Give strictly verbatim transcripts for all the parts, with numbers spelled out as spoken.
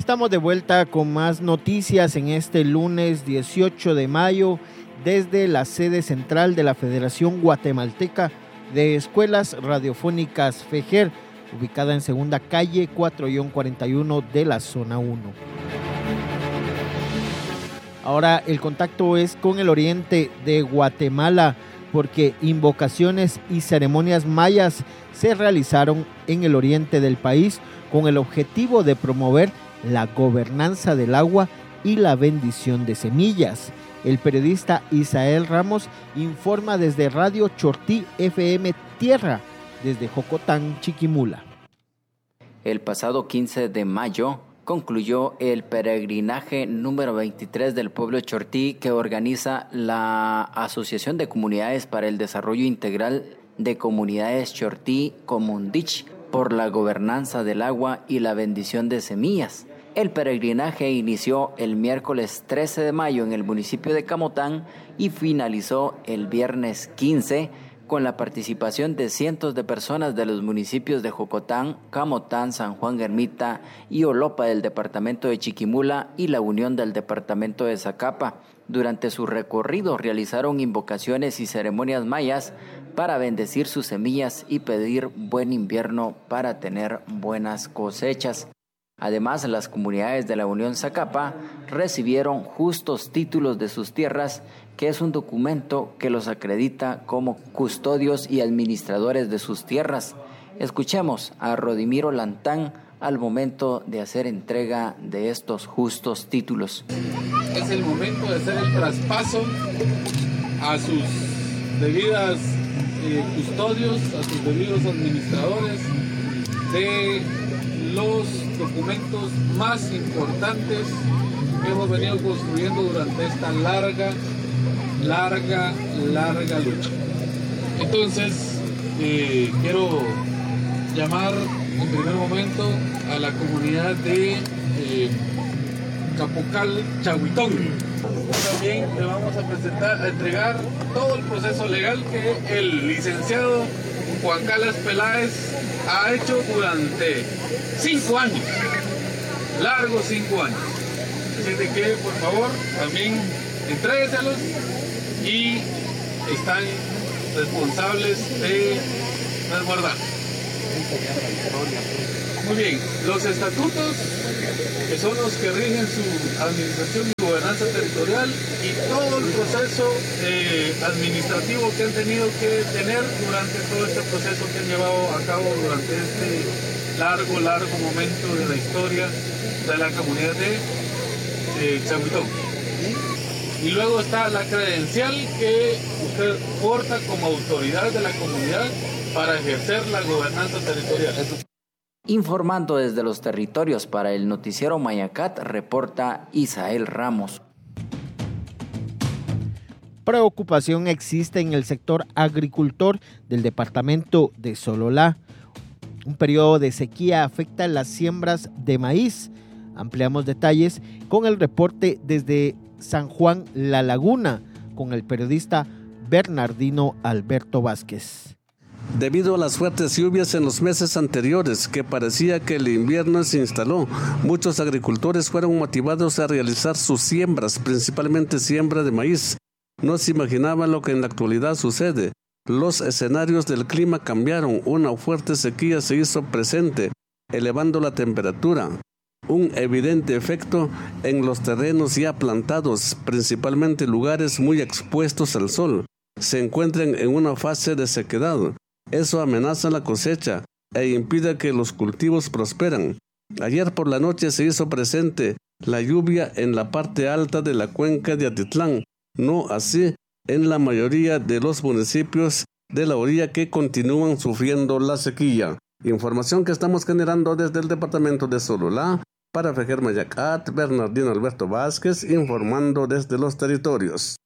Estamos de vuelta con más noticias en este lunes dieciocho de mayo desde la sede central de la Federación Guatemalteca de Escuelas Radiofónicas FEGER, ubicada en Segunda Calle cuatro cuarenta y uno de la Zona uno. Ahora el contacto es con el oriente de Guatemala, porque invocaciones y ceremonias mayas se realizaron en el oriente del país con el objetivo de promover la gobernanza del agua y la bendición de semillas. El periodista Isael Ramos informa desde Radio Chortí F M Tierra, desde Jocotán, Chiquimula. El pasado quince de mayo concluyó el peregrinaje número veintitrés del pueblo Chortí que organiza la Asociación de Comunidades para el Desarrollo Integral de Comunidades Chortí Comundich por la gobernanza del agua y la bendición de semillas. El peregrinaje inició el miércoles trece de mayo en el municipio de Camotán y finalizó el viernes quince con la participación de cientos de personas de los municipios de Jocotán, Camotán, San Juan Ermita y Olopa del departamento de Chiquimula y La Unión del departamento de Zacapa. Durante su recorrido realizaron invocaciones y ceremonias mayas para bendecir sus semillas y pedir buen invierno para tener buenas cosechas. Además, las comunidades de la Unión Zacapa recibieron justos títulos de sus tierras, que es un documento que los acredita como custodios y administradores de sus tierras. Escuchemos a Rodimiro Lantán al momento de hacer entrega de estos justos títulos. Es el momento de hacer el traspaso a sus debidas eh, custodios, a sus debidos administradores de los documentos más importantes que hemos venido construyendo durante esta larga, larga, larga lucha. Entonces, eh, quiero llamar en primer momento a la comunidad de eh, Capocal Chahuitón. También le vamos a presentar, a entregar todo el proceso legal que el licenciado Juan Carlos Peláez ha hecho durante cinco años, largos cinco años. Así de que, por favor, también entrégueselos y están responsables de resguardar. Muy bien, los estatutos, que son los que rigen su administración y gobernanza territorial, y todo el proceso eh, administrativo que han tenido que tener durante todo este proceso que han llevado a cabo durante este largo, largo momento de la historia de la comunidad de eh, Chahuitón. Y luego está la credencial que usted porta como autoridad de la comunidad para ejercer la gobernanza territorial. Informando desde los territorios para el noticiero Mayacat, reporta Isael Ramos. Preocupación existe en el sector agricultor del departamento de Sololá. Un periodo de sequía afecta las siembras de maíz. Ampliamos detalles con el reporte desde San Juan La Laguna con el periodista Bernardino Alberto Vázquez. Debido a las fuertes lluvias en los meses anteriores, que parecía que el invierno se instaló, muchos agricultores fueron motivados a realizar sus siembras, principalmente siembra de maíz. No se imaginaban lo que en la actualidad sucede. Los escenarios del clima cambiaron, una fuerte sequía se hizo presente, elevando la temperatura. Un evidente efecto en los terrenos ya plantados, principalmente lugares muy expuestos al sol, se encuentran en una fase de sequedad. Eso amenaza la cosecha e impide que los cultivos prosperan. Ayer por la noche se hizo presente la lluvia en la parte alta de la cuenca de Atitlán, no así en la mayoría de los municipios de la orilla que continúan sufriendo la sequía. Información que estamos generando desde el departamento de Sololá. Para FEGER Mayacat, Bernardino Alberto Vázquez, informando desde los territorios.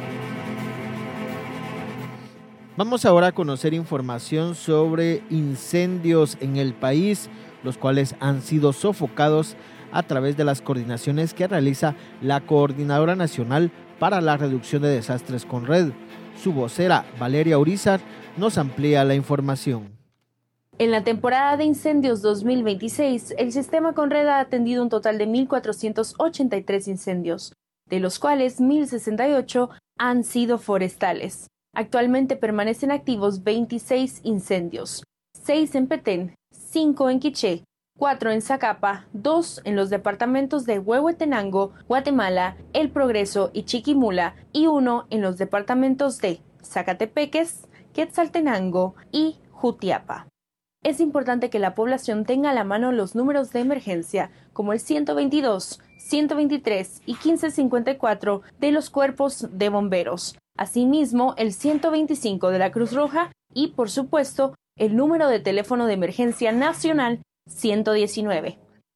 Vamos ahora a conocer información sobre incendios en el país, los cuales han sido sofocados a través de las coordinaciones que realiza la Coordinadora Nacional para la Reducción de Desastres CONRED. Su vocera, Valeria Urizar, nos amplía la información. En la temporada de incendios dos mil veintiséis, el sistema Conred ha atendido un total de mil cuatrocientos ochenta y tres incendios, de los cuales mil sesenta y ocho han sido forestales. Actualmente permanecen activos veintiséis incendios, seis en Petén, cinco en Quiché, cuatro en Zacapa, dos en los departamentos de Huehuetenango, Guatemala, El Progreso y Chiquimula, y uno en los departamentos de Zacatepeques, Quetzaltenango y Jutiapa. Es importante que la población tenga a la mano los números de emergencia, como el ciento veintidós, ciento veintitrés y quince cincuenta y cuatro de los cuerpos de bomberos. Asimismo, el ciento veinticinco de la Cruz Roja y, por supuesto, el número de teléfono de emergencia nacional ciento diecinueve.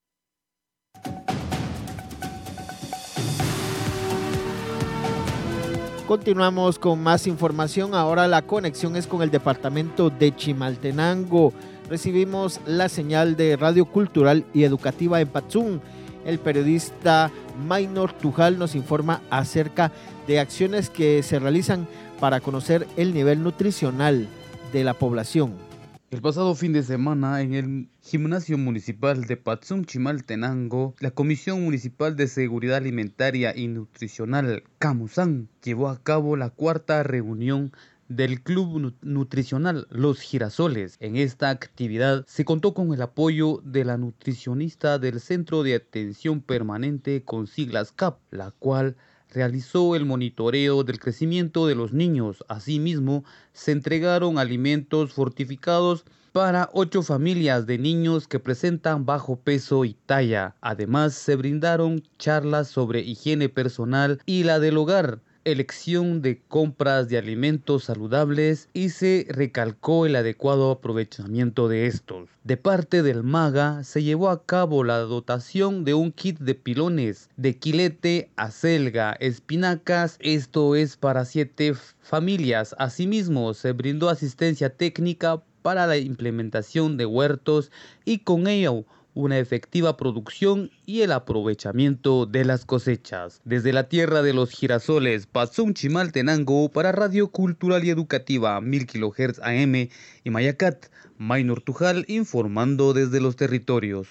Continuamos con más información. Ahora la conexión es con el departamento de Chimaltenango. Recibimos la señal de Radio Cultural y Educativa en Patzún. El periodista Maynor Tujal nos informa acerca de acciones que se realizan para conocer el nivel nutricional de la población. El pasado fin de semana, en el Gimnasio Municipal de Patzún, Chimaltenango, la Comisión Municipal de Seguridad Alimentaria y Nutricional, Camusán, llevó a cabo la cuarta reunión del Club Nutricional Los Girasoles. En esta actividad se contó con el apoyo de la nutricionista del Centro de Atención Permanente con siglas C A P, la cual realizó el monitoreo del crecimiento de los niños. Asimismo, se entregaron alimentos fortificados para ocho familias de niños que presentan bajo peso y talla. Además, se brindaron charlas sobre higiene personal y la del hogar, elección de compras de alimentos saludables y se recalcó el adecuado aprovechamiento de estos. De parte del MAGA se llevó a cabo la dotación de un kit de pilones de quilete, acelga, espinacas, esto es para siete familias. Asimismo, se brindó asistencia técnica para la implementación de huertos y con ello una efectiva producción y el aprovechamiento de las cosechas. Desde la tierra de los girasoles, Patzún, Chimaltenango, para Radio Cultural y Educativa, mil kilohertz A M y Mayacat, Maynor Tujal informando desde los territorios.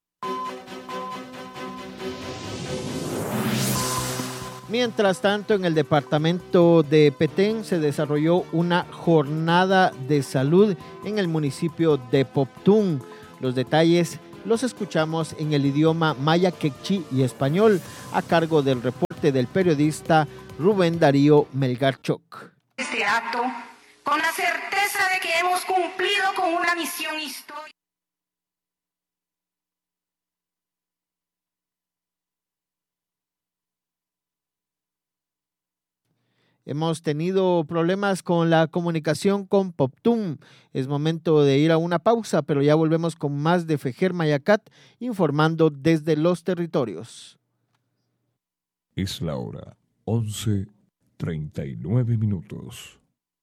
Mientras tanto, en el departamento de Petén se desarrolló una jornada de salud en el municipio de Poptún. Los detalles los escuchamos en el idioma maya, quechí y español, a cargo del reporte del periodista Rubén Darío Melgarchuk. Este acto, con la certeza de que hemos cumplido con una misión histórica. Hemos tenido problemas con la comunicación con Poptún. Es momento de ir a una pausa, pero ya volvemos con más de Fejer Mayacat informando desde los territorios. Es la hora once treinta y nueve minutos.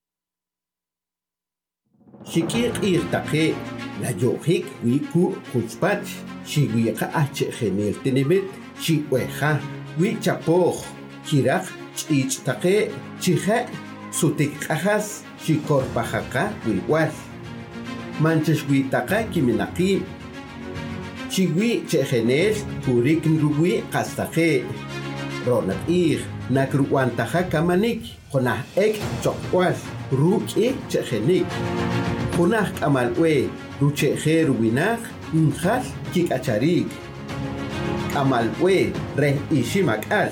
Shikir irtaqe la yohik wiku kuspach shiwiqa ache genel tenebet shiweja wichapoj kirak ch'ichtaqe chija sutikqajas shikorpajaqa wilwal manchash witaqa kiminaqi chiwi chegenel kurik ruwi qastaqe ronak ir nakruwantaja kamanik qonah ek chokwal ruki chegenik qonah kamalwe ruchejer winaq unjal kikacharik kamalwe re ishimakal.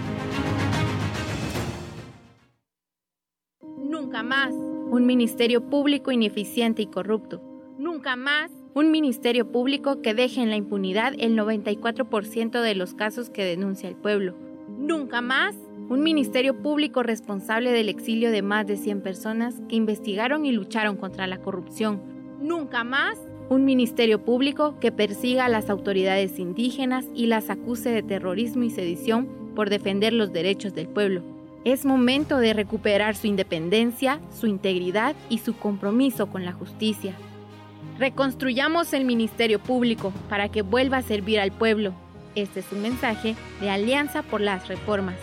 Nunca más un ministerio público ineficiente y corrupto. Nunca más un ministerio público que deje en la impunidad el noventa y cuatro por ciento de los casos que denuncia el pueblo. Nunca más un ministerio público responsable del exilio de más de cien personas que investigaron y lucharon contra la corrupción. Nunca más un ministerio público que persiga a las autoridades indígenas y las acuse de terrorismo y sedición por defender los derechos del pueblo. Es momento de recuperar su independencia, su integridad y su compromiso con la justicia. Reconstruyamos el Ministerio Público para que vuelva a servir al pueblo. Este es un mensaje de Alianza por las Reformas.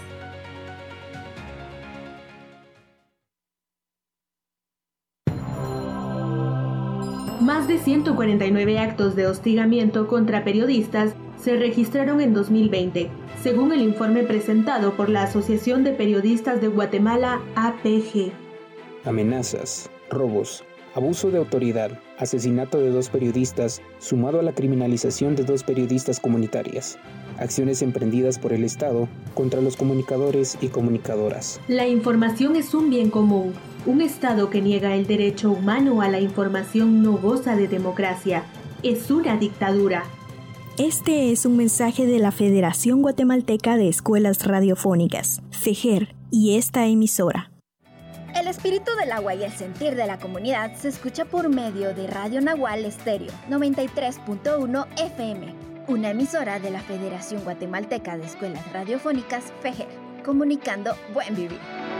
Más de de ciento cuarenta y nueve actos de hostigamiento contra periodistas se registraron en dos mil veinte, según el informe presentado por la Asociación de Periodistas de Guatemala, A P G. Amenazas, robos, abuso de autoridad, asesinato de dos periodistas, sumado a la criminalización de dos periodistas comunitarias. Acciones emprendidas por el Estado contra los comunicadores y comunicadoras. La información es un bien común. Un Estado que niega el derecho humano a la información no goza de democracia. Es una dictadura. Este es un mensaje de la Federación Guatemalteca de Escuelas Radiofónicas, FEGER, y esta emisora. El espíritu del agua y el sentir de la comunidad se escucha por medio de Radio Nahual Estéreo noventa y tres punto uno F M, una emisora de la Federación Guatemalteca de Escuelas Radiofónicas, FEGER, comunicando buen vivir.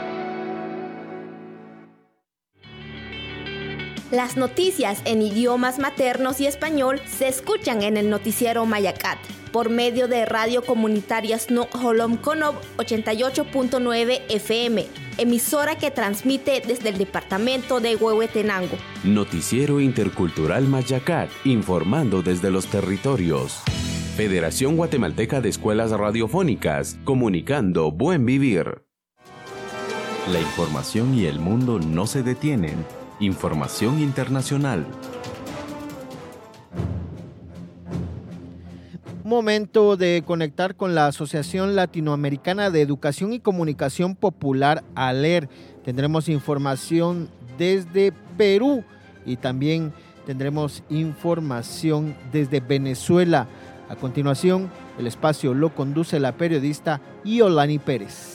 Las noticias en idiomas maternos y español se escuchan en el noticiero Mayacat por medio de Radio Comunitarias Nok Holom Konob ochenta y ocho punto nueve F M, emisora que transmite desde el departamento de Huehuetenango. Noticiero Intercultural Mayacat, informando desde los territorios. Federación Guatemalteca de Escuelas Radiofónicas, comunicando buen vivir. La información y el mundo no se detienen. Información internacional. Momento de conectar con la Asociación Latinoamericana de Educación y Comunicación Popular, ALER. Tendremos información desde Perú y también tendremos información desde Venezuela. A continuación, el espacio lo conduce la periodista Yolani Pérez.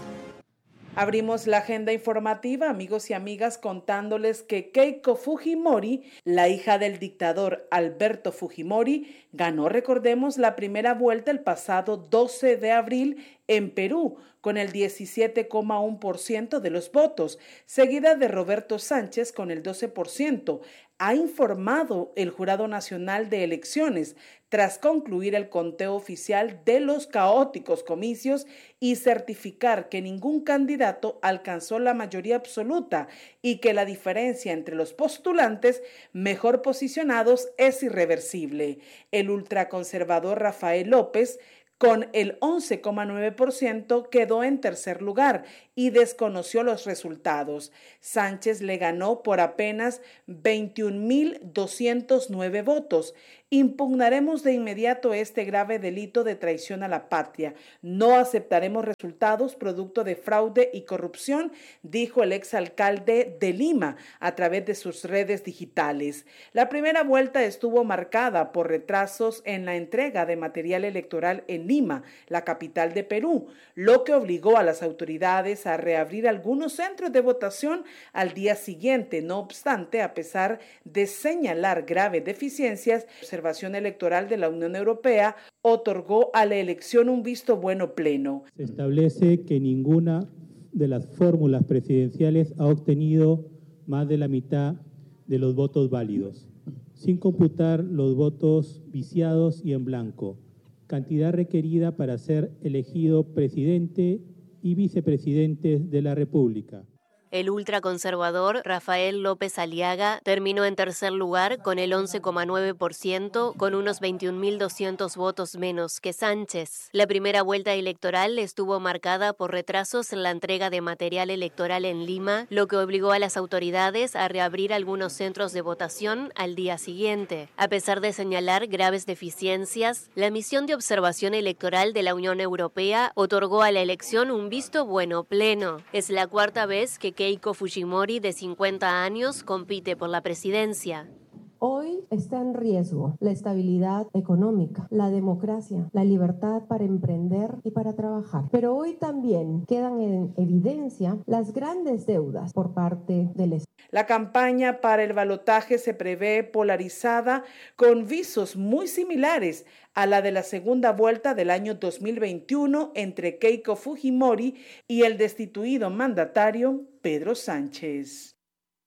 Abrimos la agenda informativa, amigos y amigas, contándoles que Keiko Fujimori, la hija del dictador Alberto Fujimori, ganó, recordemos, la primera vuelta el pasado doce de abril en Perú, con el diecisiete coma uno por ciento de los votos, seguida de Roberto Sánchez con el doce por ciento. Ha informado el Jurado Nacional de Elecciones tras concluir el conteo oficial de los caóticos comicios y certificar que ningún candidato alcanzó la mayoría absoluta y que la diferencia entre los postulantes mejor posicionados es irreversible. El ultraconservador Rafael López, con el once coma nueve por ciento, quedó en tercer lugar y desconoció los resultados. Sánchez le ganó por apenas veintiún mil doscientos nueve votos. Impugnaremos de inmediato este grave delito de traición a la patria. No aceptaremos resultados producto de fraude y corrupción, dijo el exalcalde de Lima a través de sus redes digitales. La primera vuelta estuvo marcada por retrasos en la entrega de material electoral en Lima, la capital de Perú, lo que obligó a las autoridades a reabrir algunos centros de votación al día siguiente. No obstante, a pesar de señalar graves deficiencias, la Observación Electoral de la Unión Europea otorgó a la elección un visto bueno pleno. Se establece que ninguna de las fórmulas presidenciales ha obtenido más de la mitad de los votos válidos, sin computar los votos viciados y en blanco, cantidad requerida para ser elegido presidente y vicepresidentes de la República. El ultraconservador Rafael López Aliaga terminó en tercer lugar con el once coma nueve por ciento, con unos veintiún mil doscientos votos menos que Sánchez. La primera vuelta electoral estuvo marcada por retrasos en la entrega de material electoral en Lima, lo que obligó a las autoridades a reabrir algunos centros de votación al día siguiente. A pesar de señalar graves deficiencias, la misión de observación electoral de la Unión Europea otorgó a la elección un visto bueno pleno. Es la cuarta vez que Keiko Fujimori, de cincuenta años, compite por la presidencia. Hoy está en riesgo la estabilidad económica, la democracia, la libertad para emprender y para trabajar. Pero hoy también quedan en evidencia las grandes deudas por parte del Estado. La campaña para el balotaje se prevé polarizada, con visos muy similares a la de la segunda vuelta del año dos mil veintiuno entre Keiko Fujimori y el destituido mandatario Pedro Sánchez.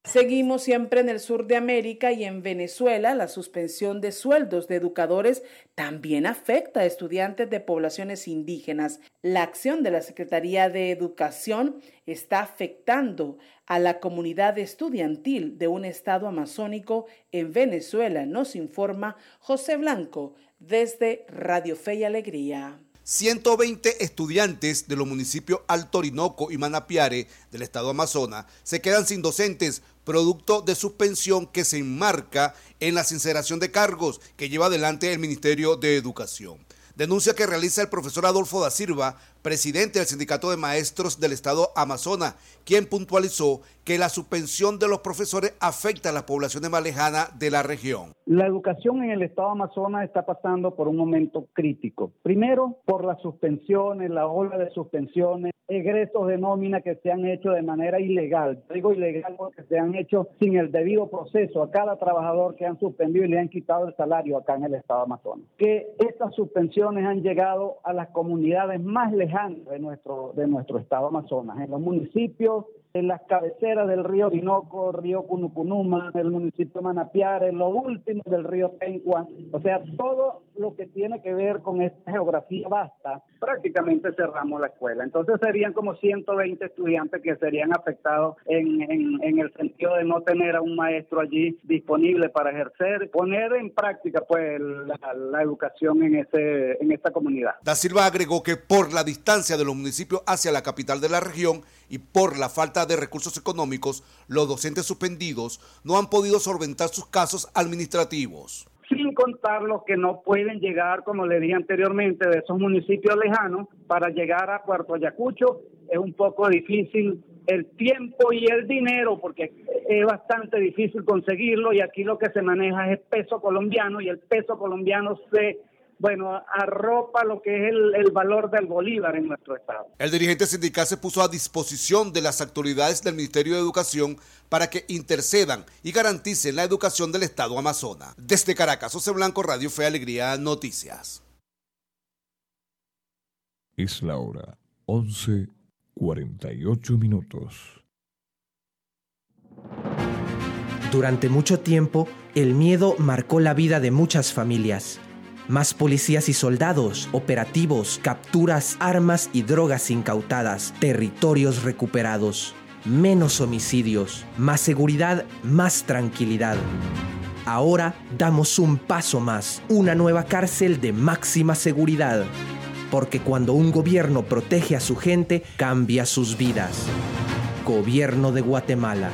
Seguimos siempre en el sur de América y en Venezuela. La suspensión de sueldos de educadores también afecta a estudiantes de poblaciones indígenas. La acción de la Secretaría de Educación está afectando a la comunidad estudiantil de un estado amazónico en Venezuela, nos informa José Blanco desde Radio Fe y Alegría. ciento veinte estudiantes de los municipios Alto Orinoco y Manapiare del estado Amazonas se quedan sin docentes, producto de suspensión que se enmarca en la sinceración de cargos que lleva adelante el Ministerio de Educación. Denuncia que realiza el profesor Adolfo da Silva, presidente del Sindicato de Maestros del Estado Amazonas, quien puntualizó que la suspensión de los profesores afecta a las poblaciones más lejanas de la región. La educación en el Estado Amazonas está pasando por un momento crítico. Primero, por las suspensiones, la ola de suspensiones, egresos de nómina que se han hecho de manera ilegal. Digo ilegal porque se han hecho sin el debido proceso a cada trabajador que han suspendido y le han quitado el salario acá en el Estado Amazonas. Que estas suspensiones han llegado a las comunidades más lejanas de nuestro, de nuestro Estado Amazonas, en los municipios, en las cabeceras del río Orinoco, río Cunucunuma, el municipio de Manapiare, en lo último del río Pencua, o sea, todo lo que tiene que ver con esta geografía vasta, prácticamente cerramos la escuela. Entonces serían como ciento veinte estudiantes que serían afectados en, en, en el sentido de no tener a un maestro allí disponible para ejercer, poner en práctica pues la, la educación en, ese, en esta comunidad. Da Silva agregó que por la distancia de los municipios hacia la capital de la región y por la falta de recursos económicos, los docentes suspendidos no han podido solventar sus casos administrativos. Sin contar los que no pueden llegar, como le dije anteriormente, de esos municipios lejanos, para llegar a Puerto Ayacucho es un poco difícil el tiempo y el dinero, porque es bastante difícil conseguirlo, y aquí lo que se maneja es peso colombiano, y el peso colombiano se... bueno, arropa lo que es el, el valor del bolívar en nuestro estado. El dirigente sindical se puso a disposición de las autoridades del Ministerio de Educación para que intercedan y garanticen la educación del estado Amazonas. Desde Caracas, José Blanco, Radio Fe Alegría, Noticias. Es la hora once cuarenta y ocho minutos. Durante mucho tiempo, el miedo marcó la vida de muchas familias. Más policías y soldados, operativos, capturas, armas y drogas incautadas, territorios recuperados, menos homicidios, más seguridad, más tranquilidad. Ahora damos un paso más, una nueva cárcel de máxima seguridad. Porque cuando un gobierno protege a su gente, cambia sus vidas. Gobierno de Guatemala.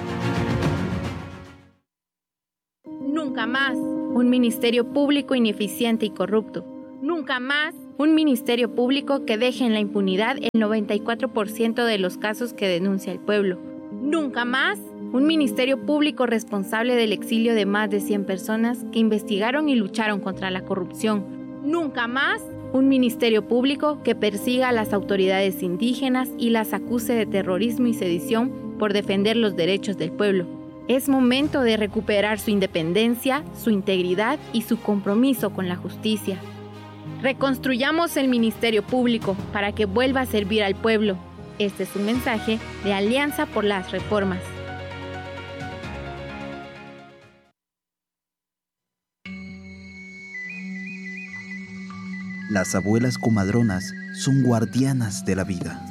Nunca más un ministerio público ineficiente y corrupto. Nunca más un ministerio público que deje en la impunidad el noventa y cuatro por ciento de los casos que denuncia el pueblo. Nunca más un ministerio público responsable del exilio de más de cien personas que investigaron y lucharon contra la corrupción. Nunca más un ministerio público que persiga a las autoridades indígenas y las acuse de terrorismo y sedición por defender los derechos del pueblo. Es momento de recuperar su independencia, su integridad y su compromiso con la justicia. Reconstruyamos el Ministerio Público para que vuelva a servir al pueblo. Este es un mensaje de Alianza por las Reformas. Las abuelas comadronas son guardianas de la vida.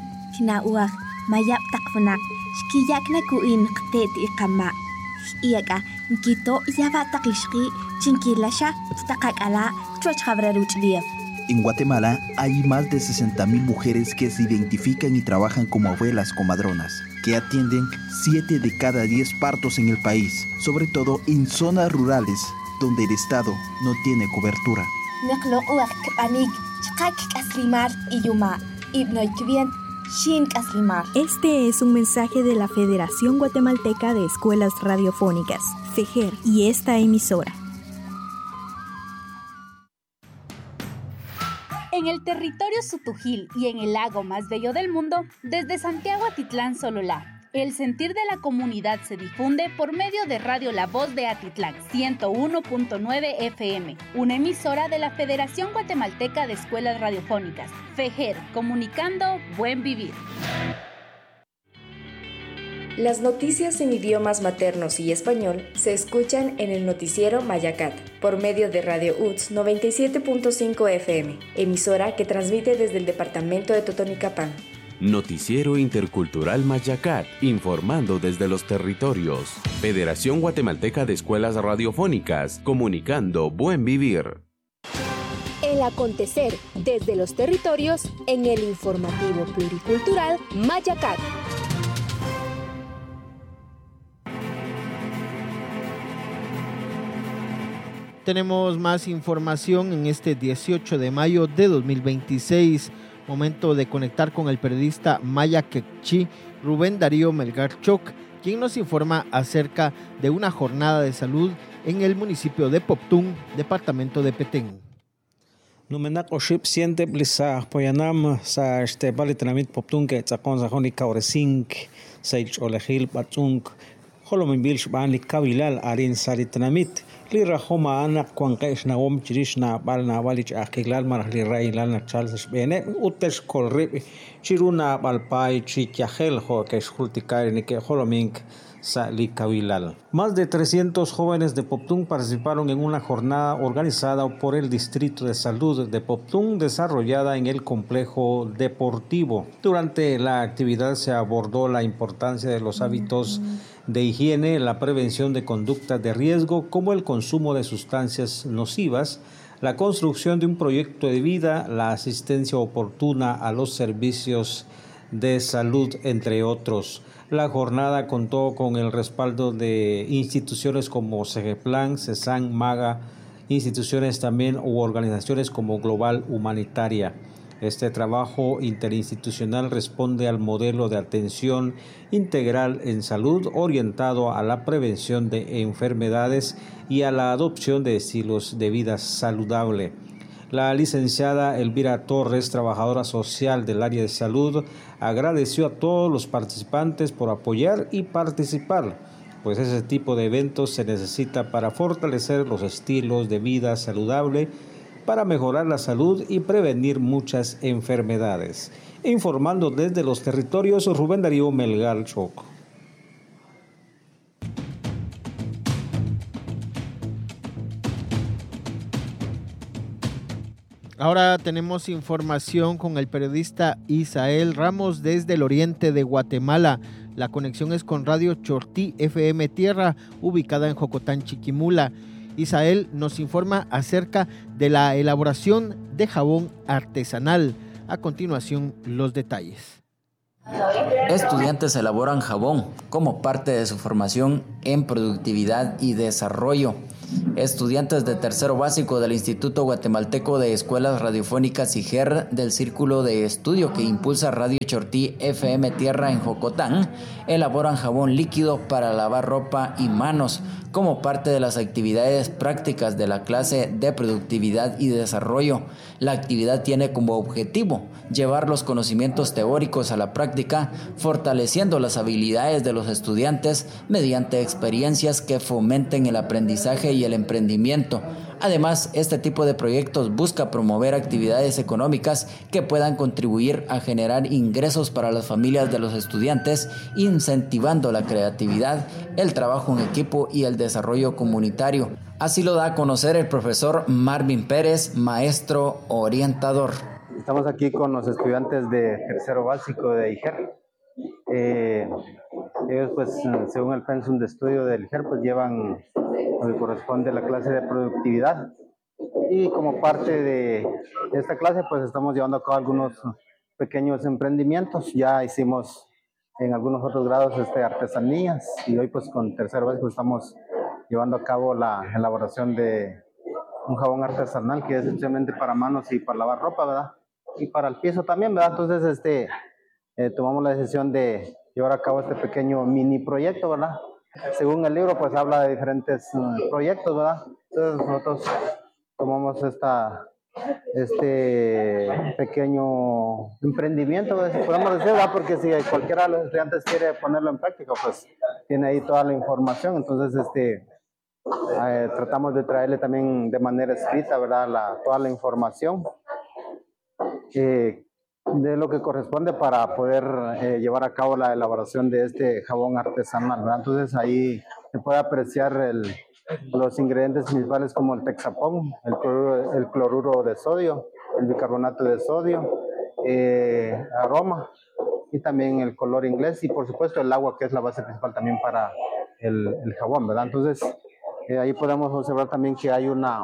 En Guatemala hay más de sesenta mil mujeres que se identifican y trabajan como abuelas comadronas, que atienden siete de cada diez partos en el país, sobre todo en zonas rurales donde el Estado no tiene cobertura. Este es un mensaje de la Federación Guatemalteca de Escuelas Radiofónicas, FEGER, y esta emisora. En el territorio Sutujil y en el lago más bello del mundo, desde Santiago Atitlán, Sololá, el sentir de la comunidad se difunde por medio de Radio La Voz de Atitlán, ciento uno punto nueve F M, una emisora de la Federación Guatemalteca de Escuelas Radiofónicas, FEGER, comunicando buen vivir. Las noticias en idiomas maternos y español se escuchan en el noticiero Mayacat, por medio de Radio U T S noventa y siete punto cinco F M, emisora que transmite desde el departamento de Totonicapán. Noticiero Intercultural Mayacat, informando desde los territorios. Federación Guatemalteca de Escuelas Radiofónicas, comunicando buen vivir. El acontecer desde los territorios en el informativo pluricultural Mayacat. Tenemos más información en este dieciocho de mayo de dos mil veintiséis. Momento de conectar con el periodista maya quechí Rubén Darío Melgar Choc, quien nos informa acerca de una jornada de salud en el municipio de Poptún, departamento de Petén. Numenak oship siente blisa poyanam sa este balitnamit Poptún que tsakon sa honi kauresink sa ich olehil patunk holomimbil shban likabilal arin salitnamit li rahoma anak kwanqesh na om chirish na bal na balich akiglal marah li railal na charles bene utesh kolrib chiruna balpai chikyahel ho que shultikar ni que holomink sa likabilal. Más de trescientos jóvenes de Poptún participaron en una jornada organizada por el Distrito de Salud de Poptún desarrollada en el complejo deportivo. Durante la actividad se abordó la importancia de los hábitos de higiene, la prevención de conductas de riesgo como el consumo de sustancias nocivas, la construcción de un proyecto de vida, la asistencia oportuna a los servicios de salud, entre otros. La jornada contó con el respaldo de instituciones como Segeplan, CESAN, MAGA, instituciones también u organizaciones como Global Humanitaria. Este trabajo interinstitucional responde al modelo de atención integral en salud orientado a la prevención de enfermedades y a la adopción de estilos de vida saludable. La licenciada Elvira Torres, trabajadora social del área de salud, agradeció a todos los participantes por apoyar y participar, pues ese tipo de eventos se necesita para fortalecer los estilos de vida saludable, para mejorar la salud y prevenir muchas enfermedades. Informando desde los territorios, Rubén Darío Melgar Choc. Ahora tenemos información con el periodista Isael Ramos desde el oriente de Guatemala. La conexión es con Radio Chortí F M Tierra, ubicada en Jocotán, Chiquimula. Isael nos informa acerca de la elaboración de jabón artesanal. A continuación, los detalles. Estudiantes elaboran jabón como parte de su formación en productividad y desarrollo. Estudiantes de tercero básico del Instituto Guatemalteco de Escuelas Radiofónicas I G E R del Círculo de Estudio que impulsa Radio Chortí F M Tierra en Jocotán elaboran jabón líquido para lavar ropa y manos como parte de las actividades prácticas de la clase de productividad y desarrollo. La actividad tiene como objetivo llevar los conocimientos teóricos a la práctica, fortaleciendo las habilidades de los estudiantes mediante experiencias que fomenten el aprendizaje y el emprendimiento. Además, este tipo de proyectos busca promover actividades económicas que puedan contribuir a generar ingresos para las familias de los estudiantes, incentivando la creatividad, el trabajo en equipo y el desarrollo comunitario. Así lo da a conocer el profesor Marvin Pérez, maestro orientador. Estamos aquí con los estudiantes de tercero básico de I G E R. Eh, ellos, pues, según el pensum de estudio del I G E R, pues llevan lo que corresponde a la clase de productividad. Y como parte de esta clase, pues estamos llevando a cabo algunos pequeños emprendimientos. Ya hicimos en algunos otros grados este, artesanías, y hoy, pues, con tercero básico estamos llevando a cabo la elaboración de un jabón artesanal que es especialmente para manos y para lavar ropa, ¿verdad? Y para el piso también, ¿verdad? Entonces, este, eh, tomamos la decisión de llevar a cabo este pequeño mini proyecto, ¿verdad? Según el libro, pues habla de diferentes uh, proyectos, ¿verdad? Entonces nosotros tomamos esta, este pequeño emprendimiento, podemos decir, ¿verdad? Porque si cualquiera de los estudiantes quiere ponerlo en práctica, pues tiene ahí toda la información. Entonces, este, eh, tratamos de traerle también de manera escrita, ¿verdad? La, toda la información. Eh, de lo que corresponde para poder eh, llevar a cabo la elaboración de este jabón artesanal, ¿verdad? Entonces ahí se puede apreciar el, los ingredientes principales como el texapón, el cloruro, el cloruro de sodio, el bicarbonato de sodio, eh, aroma y también el color inglés y por supuesto el agua, que es la base principal también para el, el jabón, ¿verdad? Entonces eh, ahí podemos observar también que hay una,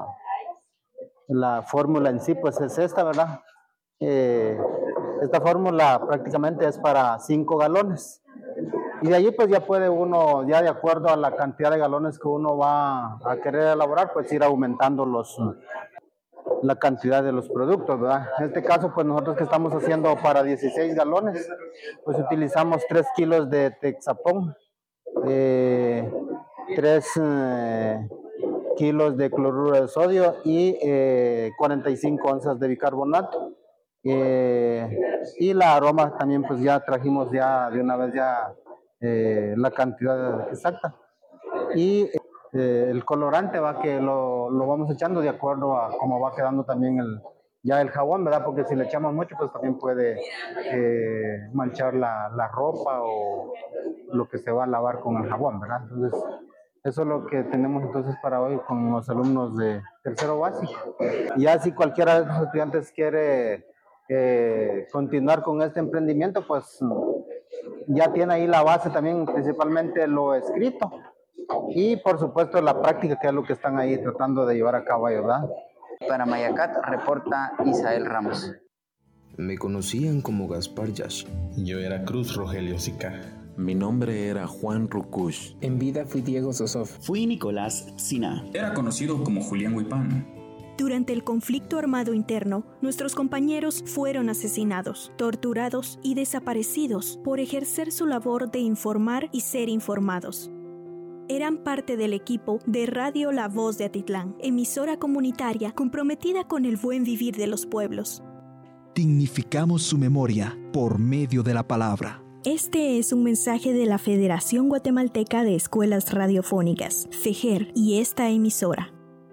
la fórmula en sí pues es esta, ¿verdad? Eh, esta fórmula prácticamente es para cinco galones y de allí pues ya puede uno, ya de acuerdo a la cantidad de galones que uno va a querer elaborar, pues ir aumentando los, la cantidad de los productos, ¿verdad? En este caso pues nosotros que estamos haciendo para dieciséis galones, pues utilizamos tres kilos de texapón, eh, tres eh, kilos de cloruro de sodio y eh, cuarenta y cinco onzas de bicarbonato. Eh, y la aroma también pues ya trajimos ya de una vez ya eh, la cantidad exacta y eh, el colorante va que lo, lo vamos echando de acuerdo a cómo va quedando también el, ya el jabón, ¿verdad? Porque si le echamos mucho pues también puede eh, manchar la, la ropa o lo que se va a lavar con el jabón, ¿verdad? Entonces eso es lo que tenemos entonces para hoy con los alumnos de tercero básico. Y ya si cualquiera de los estudiantes quiere Eh, continuar con este emprendimiento, pues ya tiene ahí la base también, principalmente lo escrito y por supuesto la práctica, que es lo que están ahí tratando de llevar a cabo, ¿verdad? Para Mayacat reporta Isael Ramos. Me conocían como Gaspar Yash. Yo era Cruz Rogelio Sica. Mi nombre era Juan Rukush. En vida fui Diego Sosov. Fui Nicolás Sina. Era conocido como Julián Huipán. Durante el conflicto armado interno, nuestros compañeros fueron asesinados, torturados y desaparecidos por ejercer su labor de informar y ser informados. Eran parte del equipo de Radio La Voz de Atitlán, emisora comunitaria comprometida con el buen vivir de los pueblos. Dignificamos su memoria por medio de la palabra. Este es un mensaje de la Federación Guatemalteca de Escuelas Radiofónicas, FEGER, y esta emisora.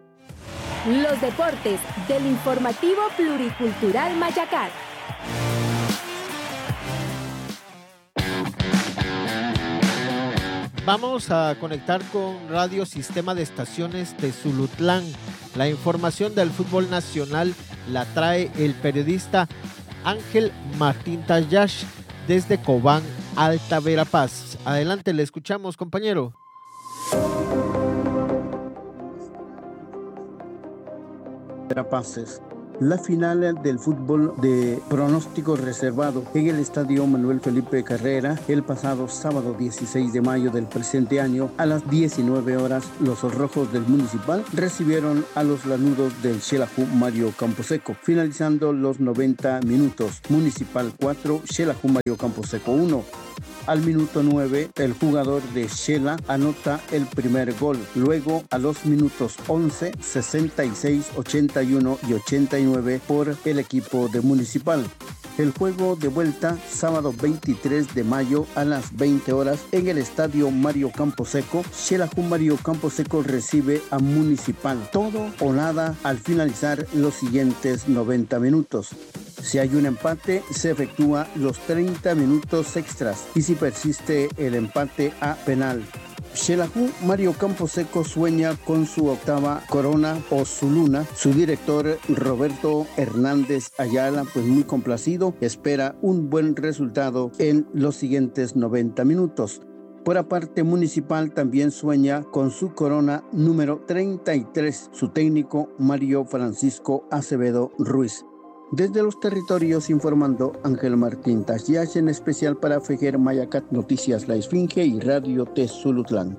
Los deportes del informativo pluricultural Mayacat. Vamos a conectar con Radio Sistema de Estaciones de Zulutlán. La información del fútbol nacional la trae el periodista Ángel Martín Tayash desde Cobán, Alta Verapaz. Adelante, le escuchamos, compañero. Verapaces. La final del fútbol de pronóstico reservado en el Estadio Manuel Felipe Carrera el pasado sábado dieciséis de mayo del presente año a las diecinueve horas, los rojos del Municipal recibieron a los lanudos del Xelajú Mario Camposeco, finalizando los noventa minutos. Municipal cuatro, Xelajú Mario Camposeco uno. Al minuto nueve, el jugador de Xela anota el primer gol. Luego, a los minutos once, sesenta y seis, ochenta y uno y ochenta y nueve por el equipo de Municipal. El juego de vuelta, sábado veintitrés de mayo a las veinte horas en el Estadio Mario Camposeco. Xelajú Mario Camposeco recibe a Municipal. Todo o nada al finalizar los siguientes noventa minutos. Si hay un empate, se efectúa los treinta minutos extras y si persiste el empate a penal. Xelajú Mario Camposeco sueña con su octava corona o su luna. Su director Roberto Hernández Ayala, pues muy complacido, espera un buen resultado en los siguientes noventa minutos. Por aparte, Municipal también sueña con su corona número treinta y tres, su técnico Mario Francisco Acevedo Ruiz. Desde los territorios informando Ángel Martín Tayash, en especial para FEGER Mayacat, Noticias La Esfinge y Radio Tezulutlán.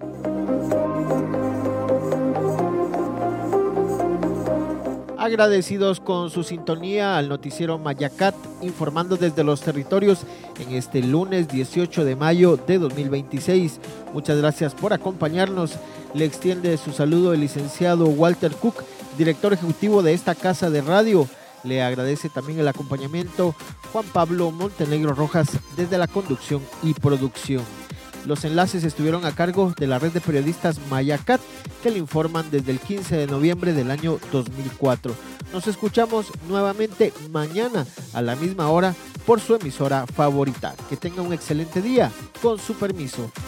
Agradecidos con su sintonía al noticiero Mayacat, informando desde los territorios en este lunes dieciocho de mayo de dos mil veintiséis. Muchas gracias por acompañarnos. Le extiende su saludo el licenciado Walter Cook, director ejecutivo de esta casa de radio. Le agradece también el acompañamiento Juan Pablo Montenegro Rojas desde la conducción y producción. Los enlaces estuvieron a cargo de la red de periodistas Mayacat, que le informan desde el quince de noviembre del año dos mil cuatro. Nos escuchamos nuevamente mañana a la misma hora por su emisora favorita. Que tenga un excelente día. Con su permiso.